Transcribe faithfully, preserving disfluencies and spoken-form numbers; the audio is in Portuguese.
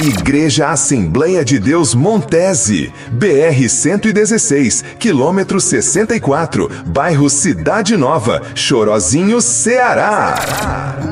Igreja Assembleia de Deus Montese, B R cento e dezesseis, quilômetro sessenta e quatro, bairro Cidade Nova, Chorozinho, Ceará.